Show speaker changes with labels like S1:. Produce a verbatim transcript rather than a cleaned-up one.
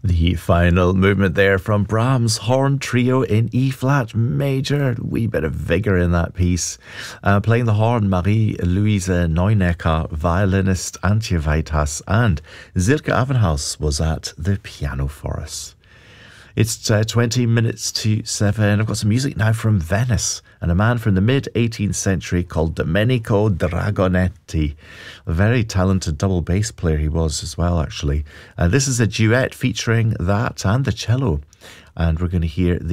S1: The final movement there from Brahms' Horn Trio in E-flat major. Wee bit of vigour in that piece. Uh, playing the horn, Marie-Louise Neunecker, violinist Antje Weitas, and Silke Avenhaus was at the piano for us. It's uh, twenty minutes to seven. I've got some music now from Venice and a man from the mid-eighteenth century called Domenico Dragonetti. A very talented double bass player he was as well, actually. Uh, this is a duet featuring that and the cello. And we're going to hear the